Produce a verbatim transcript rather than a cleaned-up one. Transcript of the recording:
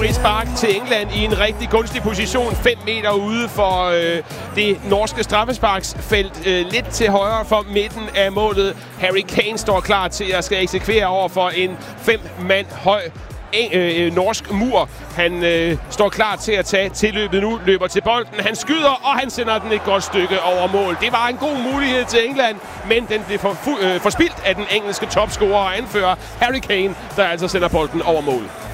frispark til England i en rigtig gunstig position. fem meter ude for øh, det norske straffesparksfelt. Øh, lidt til højre for midten af målet. Harry Kane står klar til at skal eksekvere over for en fem mand høj En, øh, norsk mur. Han øh, står klar til at tage tilløbet nu, løber til bolden, han skyder, og han sender den et godt stykke over mål. Det var en god mulighed til England, men den blev for, øh, forspildt af den engelske topscorer og anfører Harry Kane, der altså sender bolden over mål.